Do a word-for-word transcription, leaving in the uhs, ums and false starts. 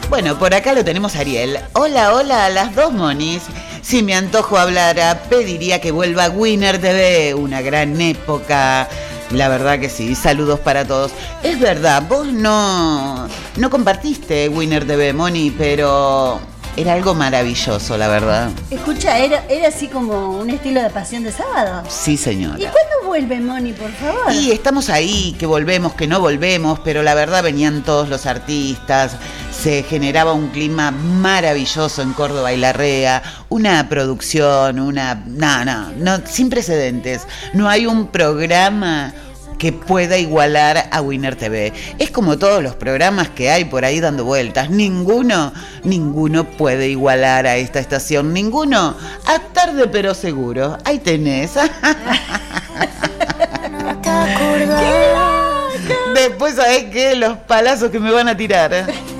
Bueno, por acá lo tenemos a Ariel. Hola, hola a las dos monis. Si mi antojo hablara, pediría que vuelva Winner T V, una gran época. La verdad que sí, saludos para todos. Es verdad, vos no, no compartiste Winner T V, Moni, pero era algo maravilloso, la verdad. Escucha, ¿era, era así como un estilo de Pasión de Sábado? Sí, señora. ¿Y cuándo vuelve, Moni, por favor? Y estamos ahí, que volvemos, que no volvemos, pero la verdad venían todos los artistas, se generaba un clima maravilloso en Córdoba y Larrea, una producción, una... No, no, no, sin precedentes. No hay un programa que pueda igualar a Winner T V. Es como todos los programas que hay por ahí dando vueltas. Ninguno, ninguno puede igualar a esta estación. Ninguno. A tarde pero seguro. Ahí tenés. Después, ¿sabés qué? Los palazos que me van a tirar.